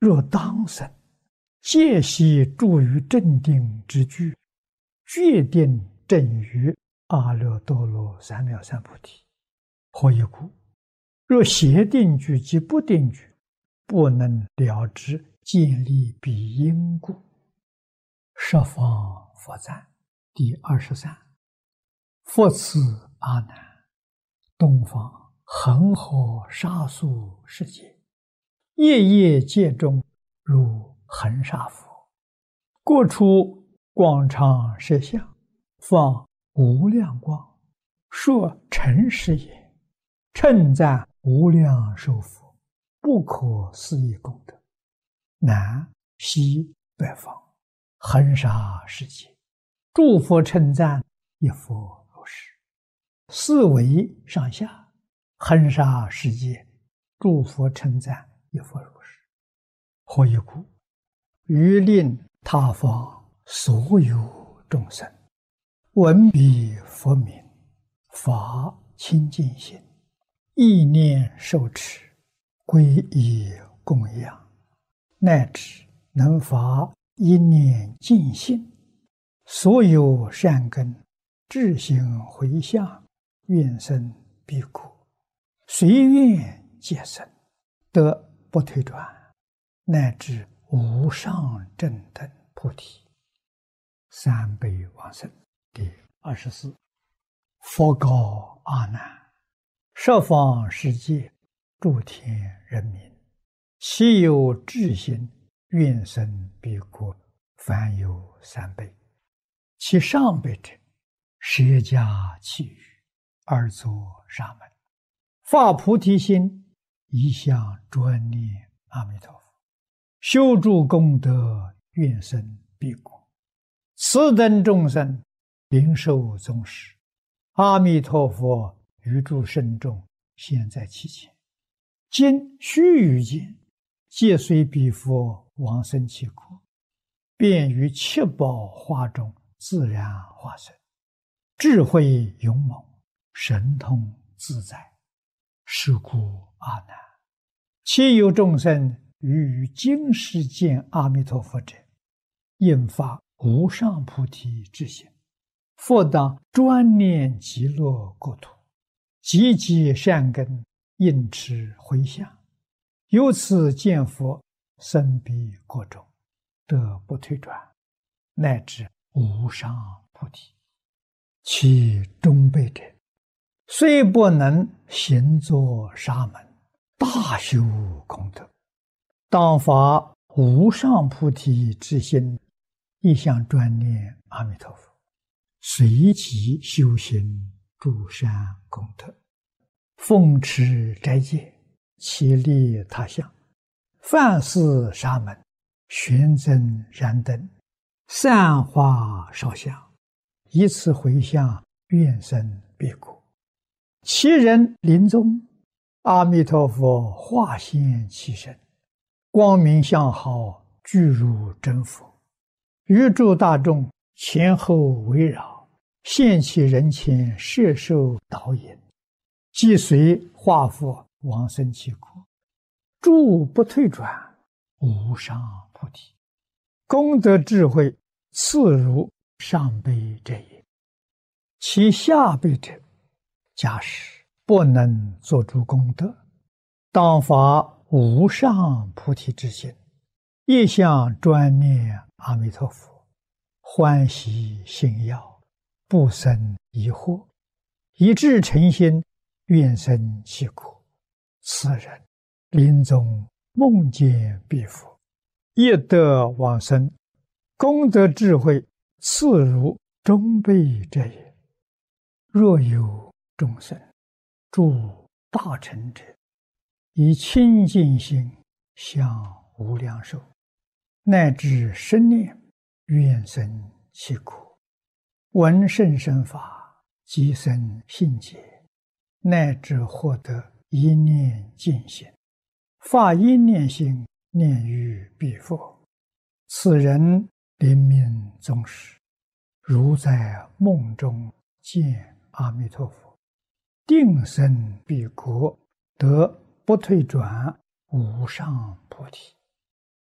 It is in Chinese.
若当生，戒悉住于正定之居，决定正于阿耨多罗三藐三菩提。何以故？若邪定句及不定句，不能了知建立彼因故。十方佛赞第23。复次阿难，东方恒河沙数世界，夜夜界中如恒沙佛，过出广长舌相，放无量光，说诚实也，称赞无量寿佛，不可思议功德。南西北方恒沙世界，诸佛称赞一佛如是。四维上下恒沙世界，诸佛称赞一佛如是。何以故？欲令他方所有众生闻彼佛名，发清净心，意念受持，皈依供养，乃至能发一念净心，所有善根智行回向，愿生彼国，随愿皆生，得不退转，乃至无上正等菩提。三辈往生第24。佛告阿难：十方世界诸天人民，其有智心愿生彼国，凡有三辈。其上辈者，舍家弃欲，而作沙门，发菩提心，一向专念阿弥陀佛，修诸功德，愿生彼国。此等众生灵受宗师，阿弥陀佛于诸圣众现在其前，今须臾间，皆随彼佛往生其国，便于七宝花中自然化身，智慧勇猛，神通自在。是故阿难，其有众生于今世见阿弥陀佛者，应发无上菩提之心，复当专念极乐国土，积极善根，应持回向，由此见佛，生彼国中，得不退转，乃至无上菩提。其中辈者，虽不能行作沙门，大修功德，当发无上菩提之心，一向专念阿弥陀佛，随即修行诸善功德，奉持斋戒，其利他相，饭施沙门，玄增燃灯，散花烧香，以此回向，愿生彼国。其人临终，阿弥陀佛化现其身，光明相好，具如真佛，于诸大众前后围绕，现其人前，摄受导引，即随化佛往生其国，诸不退转，无上菩提。功德智慧次如上辈者也。其下辈者，假使不能作诸功德，当发无上菩提之心，一向专念阿弥陀佛，欢喜信要，不生疑惑，以至诚心，愿生其国。此人临终梦见彼佛，亦得往生，功德智慧次如中辈者也。若有众生诸大乘者，以清净心向无量寿，乃至生念，愿生其国，闻甚深法，即生信解，乃至获得一念净心，发一念心，念于彼佛。此人临命终时，如在梦中见阿弥陀佛，定生彼国，得不退转，无上菩提。